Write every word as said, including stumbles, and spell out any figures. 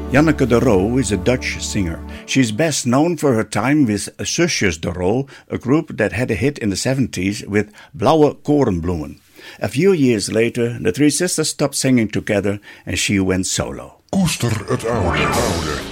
Janneke de Roo is a Dutch singer. She's best known for her time with Zusjes de Roo, a group that had a hit in the seventies with Blauwe Korenbloemen. A few years later, the three sisters stopped singing together and she went solo. Koester het oude, oude.